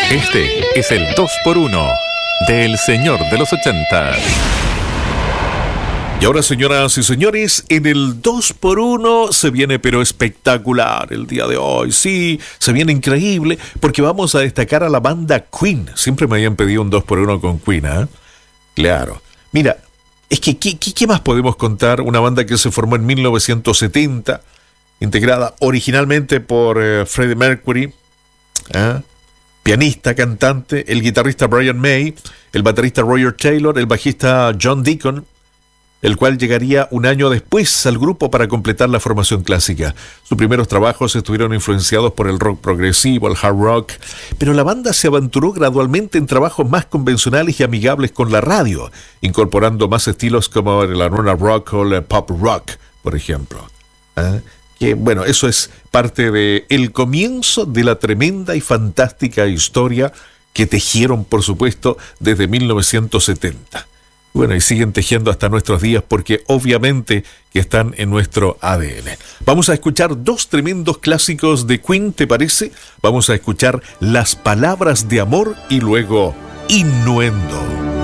Este es el 2x1 del Señor de los 80. Y ahora, señoras y señores, en el 2x1 se viene pero espectacular el día de hoy. Sí, se viene increíble porque vamos a destacar a la banda Queen. Siempre me habían pedido un 2x1 con Queen, ¿eh? Claro. Mira, es que ¿qué más podemos contar? Una banda que se formó en 1970, integrada originalmente por Freddie Mercury, pianista, cantante, el guitarrista Brian May, el baterista Roger Taylor, el bajista John Deacon, el cual llegaría un año después al grupo para completar la formación clásica. Sus primeros trabajos estuvieron influenciados por el rock progresivo, el hard rock, pero la banda se aventuró gradualmente en trabajos más convencionales y amigables con la radio, incorporando más estilos como el arena rock o el pop rock, por ejemplo. Que bueno, eso es parte del comienzo de la tremenda y fantástica historia que tejieron, por supuesto, desde 1970. Bueno, y siguen tejiendo hasta nuestros días porque obviamente que están en nuestro ADN. Vamos a escuchar dos tremendos clásicos de Queen, ¿te parece? Vamos a escuchar Las Palabras de Amor y luego Innuendo.